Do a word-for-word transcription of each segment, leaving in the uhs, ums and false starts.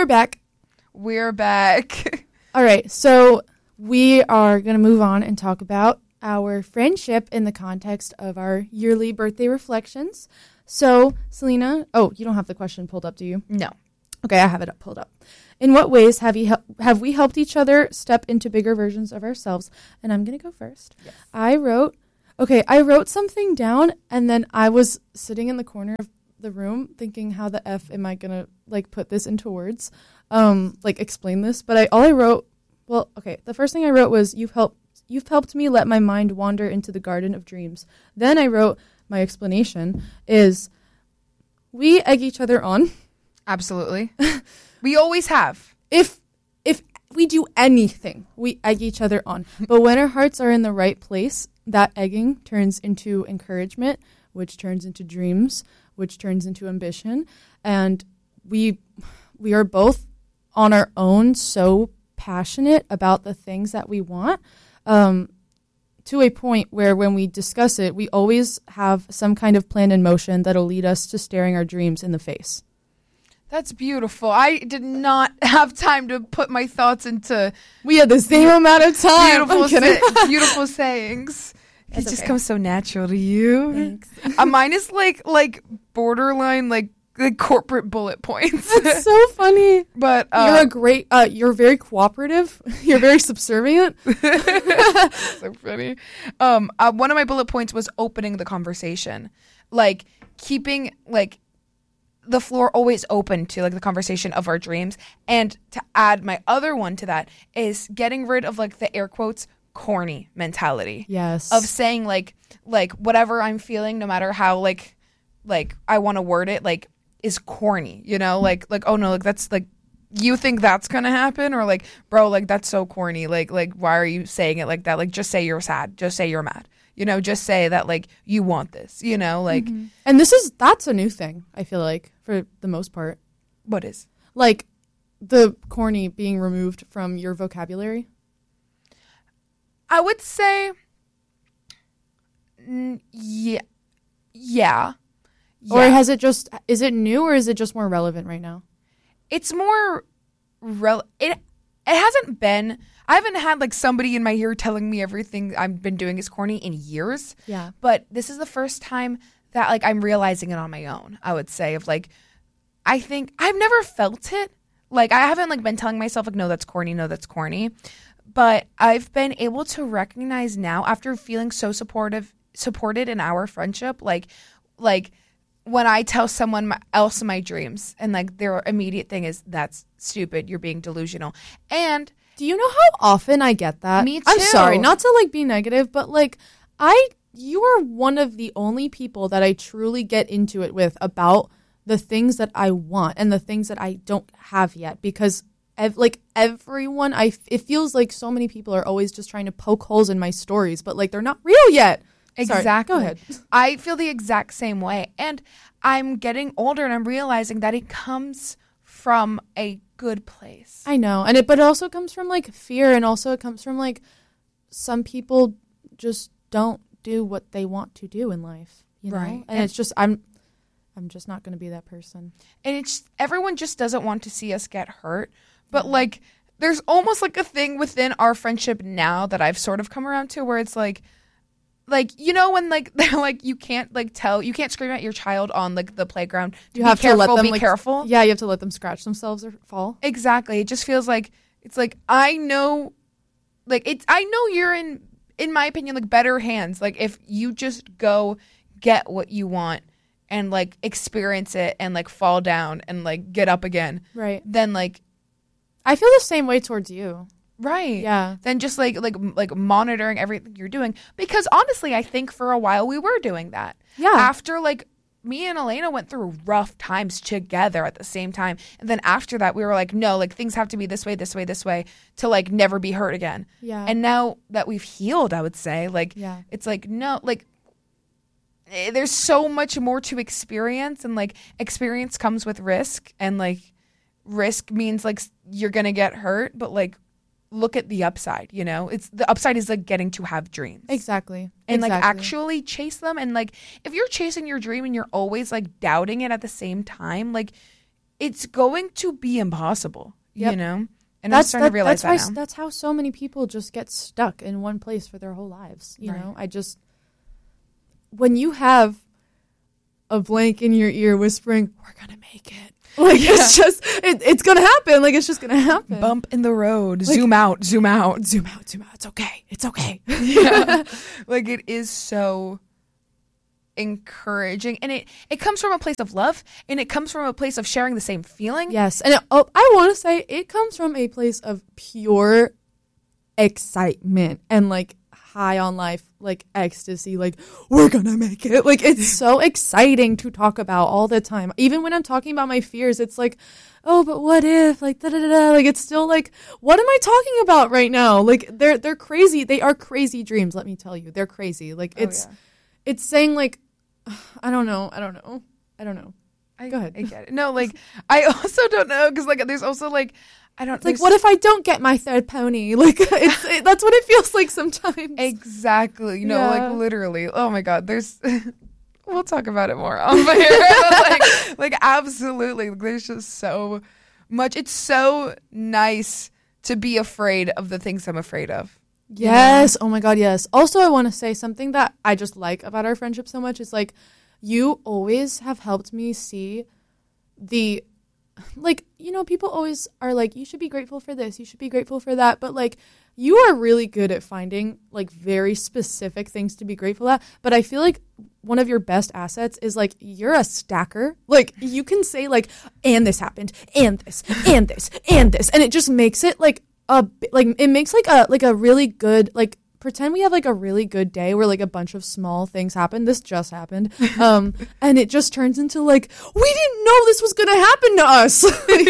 we're back. We're back. All right, so we are going to move on and talk about our friendship in the context of our yearly birthday reflections. So, Selena, oh, you don't have the question pulled up, do you? No. Okay, I have it up, pulled up. In what ways have you hel- have we helped each other step into bigger versions of ourselves? And I'm going to go first. Yes. I wrote, okay, I wrote something down, and then I was sitting in the corner of the room thinking, how the F am I going to, like, put this into words? Um, like, explain this. But I all I wrote, well, okay, the first thing I wrote was, you've helped, you've helped me let my mind wander into the garden of dreams. Then I wrote, my explanation is, we egg each other on. Absolutely. We always have. If if we do anything, we egg each other on. But when our hearts are in the right place, that egging turns into encouragement, which turns into dreams, which turns into ambition. And we we are both on our own so passionate about the things that we want, um, to a point where when we discuss it, we always have some kind of plan in motion that'll lead us to staring our dreams in the face. That's beautiful. I did not have time to put my thoughts into... We had the same amount of time. Beautiful, I'm kidding. say- beautiful sayings. It That's just okay. comes so natural to you. Thanks. Uh, mine is like like borderline like like corporate bullet points. It's so funny. But uh, You're a great, uh, you're very cooperative. You're very subservient. so funny. Um, uh, one of my bullet points was opening the conversation, like keeping like the floor always open to like the conversation of our dreams. And to add my other one to that is getting rid of like the air quotes corny mentality. Yes. Of saying like like whatever I'm feeling, no matter how like like I want to word it, like is corny, you know, like like oh no, like that's like you think that's gonna happen, or like bro, like that's so corny, like like why are you saying it like that? Like just say you're sad, just say you're mad, you know, just say that like you want this, you know, like Mm-hmm. And this is, that's a new thing, I feel like, for the most part. what is Like the corny being removed from your vocabulary. I would say mm, yeah yeah Or yeah. has it just, is it new or is it just more relevant right now? It's more rel- it it hasn't been I haven't had like somebody in my ear telling me everything I've been doing is corny in years. Yeah. But this is the first time that like I'm realizing it on my own, I would say, of like I think I've never felt it. Like I haven't like been telling myself like no that's corny, no that's corny. But I've been able to recognize now, after feeling so supportive supported in our friendship, like like when I tell someone my, else my dreams and like their immediate thing is that's stupid, you're being delusional. And Do you know how often I get that? Me I'm too. sorry, not to like be negative, but like I, you are one of the only people that I truly get into it with about the things that I want and the things that I don't have yet. Because ev- like everyone, I f- it feels like so many people are always just trying to poke holes in my stories, but like they're not real yet. Sorry, exactly. go ahead. I feel the exact same way. And I'm getting older and I'm realizing that it comes from a good place. I know, and it, but it also comes from like fear, and also it comes from like some people just don't do what they want to do in life, you know. Right. And, And- it's just I'm, I'm just not going to be that person. And it's everyone just doesn't want to see us get hurt. But like there's almost like a thing within our friendship now that I've sort of come around to where it's like like you know when like they're like you can't like tell you can't scream at your child on like the playground. You be have careful, to let them be like, careful. Yeah, you have to let them scratch themselves or fall. Exactly. It just feels like it's like I know like it's I know you're in in my opinion like better hands. Like if you just go get what you want and like experience it and like fall down and like get up again. Right. Then like I feel the same way towards you. right. Yeah. Then just like like like monitoring everything you're doing, because honestly I think for a while we were doing that. Yeah. After like me and Elena went through rough times together at the same time. And then after that, we were like, no, like things have to be this way, this way, this way to like never be hurt again. Yeah. And now that we've healed, I would say, like, Yeah. it's like, no, like, eh, there's so much more to experience. And like, experience comes with risk. And like, risk means like you're going to get hurt. But like, look at the upside, you know? It's the upside is like getting to have dreams. Exactly. And like Exactly. actually chase them. And like if you're chasing your dream and you're always like doubting it at the same time, like it's going to be impossible, Yep. you know? And that's I'm starting that, to realize that's that why now. that's how so many people just get stuck in one place for their whole lives. You Right. know, I just when you have a blank in your ear whispering, "We're gonna make it," like Yeah. it's just it, it's gonna happen. Like it's just gonna happen. Bump in the road. Like- zoom out. Zoom out. Zoom out, zoom out. It's okay. It's okay. Yeah. Like it is so encouraging, and it it comes from a place of love, and it comes from a place of sharing the same feeling. Yes, and it, oh, I want to say it comes from a place of pure excitement and like high on life, like ecstasy, like we're gonna make it. Like it's so exciting to talk about all the time. Even when I'm talking about my fears, it's like, oh, but what if? Like da da da da. Like it's still like, what am I talking about right now? Like they're they're crazy. They are crazy dreams. Let me tell you, they're crazy. Like it's Oh, yeah. it's saying like, I don't know, I don't know, I don't know. I, Go ahead. I get it. No, like I also don't know because like there's also like I don't It's like, what if I don't get my third pony? Like, it's it, that's what it feels like sometimes. exactly, you know, Yeah. like literally. Oh my God, there's. We'll talk about it more on here. like, like absolutely, there's just so much. It's so nice to be afraid of the things I'm afraid of. Yes. Oh my God, yes. Also, I want to say something that I just like about our friendship so much is like, you always have helped me see the, like, you know, people always are like, you should be grateful for this, you should be grateful for that. But like, you are really good at finding like very specific things to be grateful at. But I feel like one of your best assets is like, you're a stacker. Like you can say like, and this happened, and this, and this, and this. And it just makes it like a, bi- like, it makes like a, like a really good, like, pretend we have like a really good day where like a bunch of small things happen. This just happened. Um, and it just turns into like, we didn't know this was going to happen to us.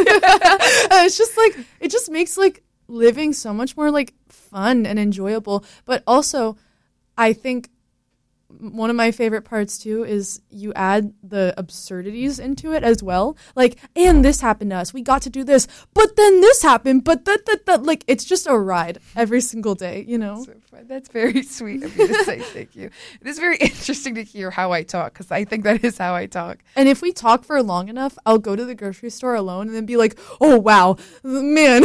And it's just like, it just makes like living so much more like fun and enjoyable. But also, I think one of my favorite parts too is you add the absurdities into it as well. Like, and this happened to us. We got to do this, but then this happened. But that that that like it's just a ride every single day. You know. So fun. That's very sweet of you to say. Thank you. It is very interesting to hear how I talk because I think that is how I talk. And if we talk for long enough, I'll go to the grocery store alone and then be like, "Oh wow, man."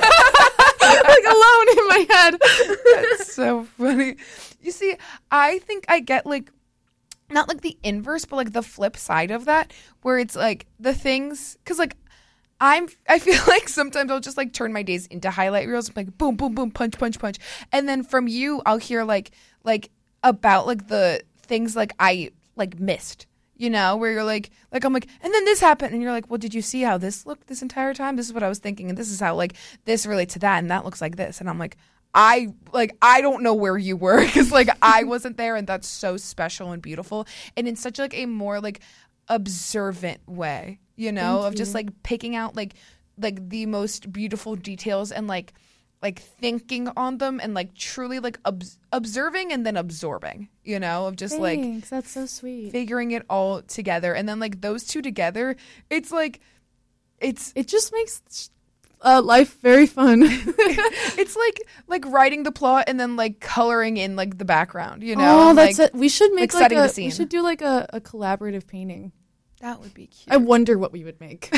Like alone in my head. That's so funny. You see, I think I get like not like the inverse, but like the flip side of that, where it's like the things because like I'm I feel like sometimes I'll just like turn my days into highlight reels, like boom, boom, boom, punch, punch, punch, and then from you I'll hear like like about like the things like I like missed. You know, where you're like, like, I'm like, and then this happened. And you're like, well, did you see how this looked this entire time? This is what I was thinking. And this is how, like, this relates to that. And that looks like this. And I'm like, I, like, I don't know where you were because, like, I wasn't there. And that's so special and beautiful. And in such, like, a more, like, observant way, you know, Thank of just, you. like, picking out, like, like the most beautiful details and, like, like thinking on them and like truly like ob- observing and then absorbing, you know, of just like Thanks, that's so sweet. figuring it all together. And then like those two together, it's like it's It just makes uh, life very fun. it's like like writing the plot and then like coloring in like the background, you know. Oh, that's like, it. We should make like, like, setting a. the scene. We should do like a, a collaborative painting. that would be cute. I wonder what we would make.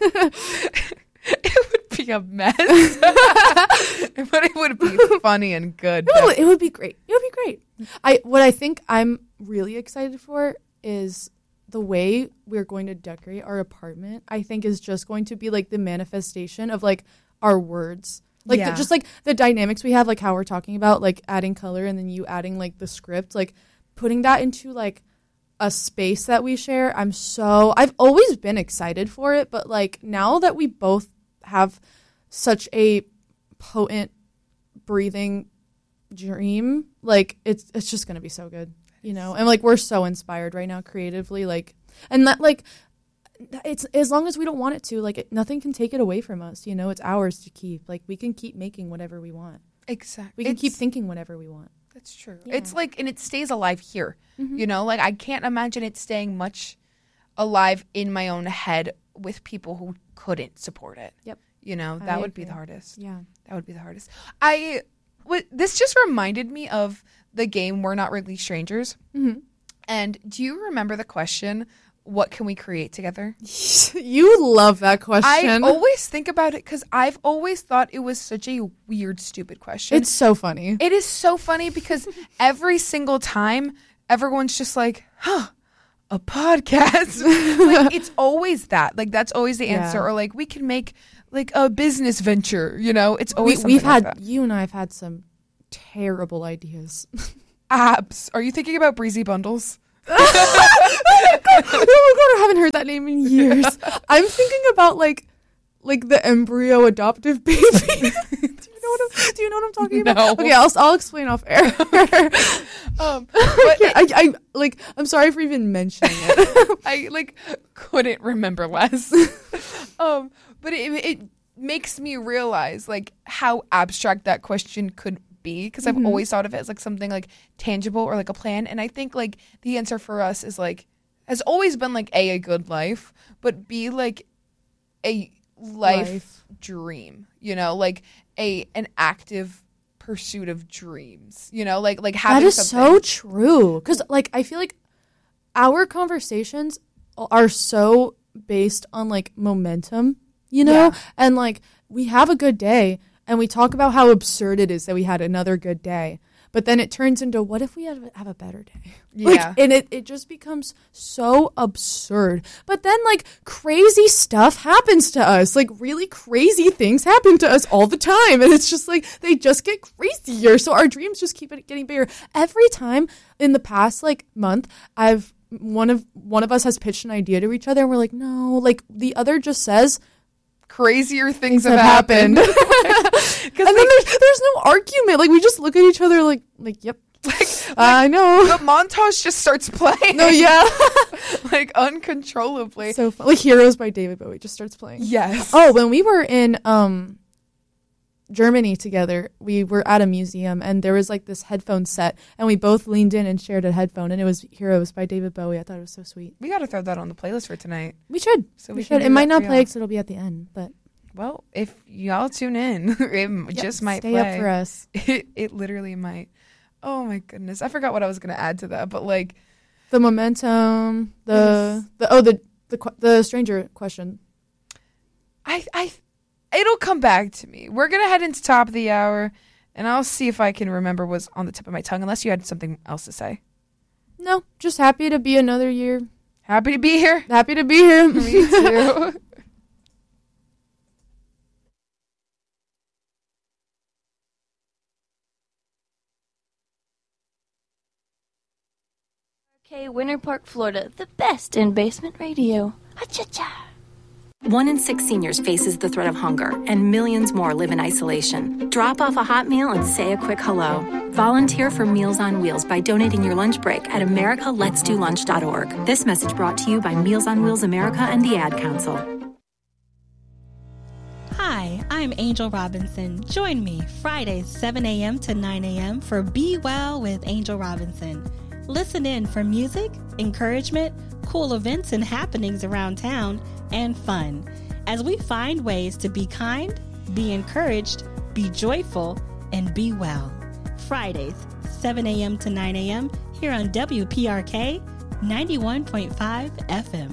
It would be a mess, but it would be funny and good. It would, it would be great. It would be great. I what I think I'm really excited for is the way we're going to decorate our apartment. I think is just going to be like the manifestation of like our words. Like Yeah. the, just like the dynamics we have, like how we're talking about like adding color and then you adding like the script, like putting that into like a space that we share. I'm so I've always been excited for it, but like now that we both have such a potent breathing dream, like it's it's just gonna be so good, you know. And like we're so inspired right now creatively, like, and that like it's as long as we don't want it to, like it, nothing can take it away from us, you know. It's ours to keep. Like we can keep making whatever we want. Exactly. We can keep It's- thinking whatever we want. That's true. Yeah. It's like, and it stays alive here. Mhm. You know, like I can't imagine it staying much alive in my own head with people who couldn't support it. Yep. You know, I that would be agree. the hardest. Yeah. That would be the hardest. I, w- this just reminded me of the game We're Not Really Strangers. Mm-hmm. And do you remember the question, what can we create together? You love that question. I always think about it because I've always thought it was such a weird, stupid question. It's so funny. It is so funny because every single time everyone's just like, huh, a podcast. Like, it's always that. Like, that's always the answer. Yeah. Or like, we can make like a business venture, you know? It's always we, something We've like had, that. you and I have had some terrible ideas. Apps. Are you thinking about Breezy Bundles? Oh my god, I haven't heard that name in years. I'm thinking about like like the embryo adoptive baby. do you know what I'm do you know what I'm talking No. about? Okay, I'll I'll explain off air. um, but I, I, I like I'm sorry for even mentioning it. I like couldn't remember less. um, but it it makes me realize like how abstract that question could be, because I've Mhm. always thought of it as like something like tangible or like a plan, and I think like the answer for us is like has always been like a a good life, but b like a life, Life. dream, you know, like a an active pursuit of dreams, you know, like like having That is something. so true. Because like I feel like our conversations are so based on like momentum, you know, Yeah. and like we have a good day and we talk about how absurd it is that we had another good day. But then it turns into, what if we have, have a better day? Like, Yeah. and it, it just becomes so absurd. But then, like, crazy stuff happens to us. Like, really crazy things happen to us all the time. And it's just like, they just get crazier. So our dreams just keep it getting bigger. Every time in the past, like, month, I've, one of, one of us has pitched an idea to each other. And we're like, no. Like, the other just says, Crazier things, things have, have happened. happened. And then there's, there's no argument. Like, we just look at each other like, like, yep. like, I know. the montage just starts playing. No, yeah. like uncontrollably. So fun. Like Heroes by David Bowie just starts playing. Yes. Oh, when we were in um Germany together, we were at a museum and there was like this headphone set and we both leaned in and shared a headphone and it was Heroes by David Bowie. I thought it was so sweet. We got to throw that on the playlist for tonight. We should. So we, we should. can do It might that not for play y'all. because it'll be at the end, but Well, if y'all tune in, it yeah, just might stay play. up for us. It, it literally might. Oh my goodness. I forgot what I was going to add to that, but like The momentum, the the oh the the qu- the stranger question. I I it'll come back to me. We're going to head into top of the hour and I'll see if I can remember what's on the tip of my tongue, unless you had something else to say. No, just happy to be another year. Happy to be here. Happy to be here. Me too. Okay, Winter Park, Florida, the best in basement radio. Ha-cha-cha. One in six seniors faces the threat of hunger, and millions more live in isolation. Drop off a hot meal and say a quick hello. Volunteer for Meals on Wheels by donating your lunch break at america lets do lunch dot org. This message brought to you by Meals on Wheels America and the Ad Council. Hi, I'm Angel Robinson. Join me Fridays seven a.m. to nine a.m. for Be Well with Angel Robinson. Listen in for music, encouragement, cool events and happenings around town, and fun as we find ways to be kind, be encouraged, be joyful, and be well. Fridays, seven a.m. to nine a.m. here on W P R K ninety-one point five F M.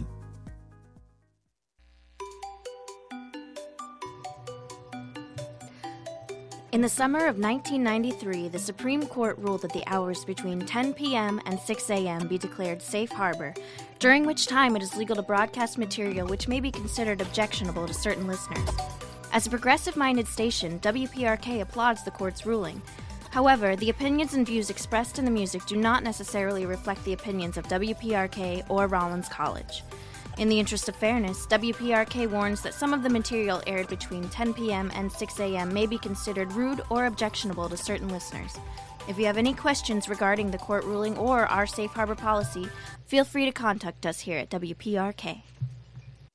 In the summer of nineteen ninety-three, the Supreme Court ruled that the hours between ten p.m. and six a.m. be declared safe harbor, during which time it is legal to broadcast material which may be considered objectionable to certain listeners. As a progressive-minded station, W P R K applauds the court's ruling. However, the opinions and views expressed in the music do not necessarily reflect the opinions of W P R K or Rollins College. In the interest of fairness, W P R K warns that some of the material aired between ten p.m. and six a.m. may be considered rude or objectionable to certain listeners. If you have any questions regarding the court ruling or our safe harbor policy, feel free to contact us here at W P R K.